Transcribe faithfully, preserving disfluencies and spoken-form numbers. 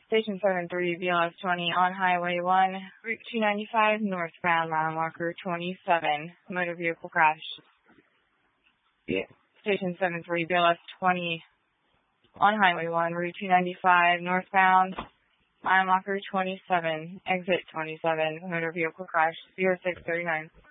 Station seven three, B L S twenty, on Highway one, Route two ninety-five, northbound, mile marker twenty-seven, motor vehicle crash. Yeah. Station seven three, B L S twenty, on Highway one, Route two ninety-five, northbound, mile marker twenty-seven, exit twenty-seven, motor vehicle crash, zero six thirty-nine.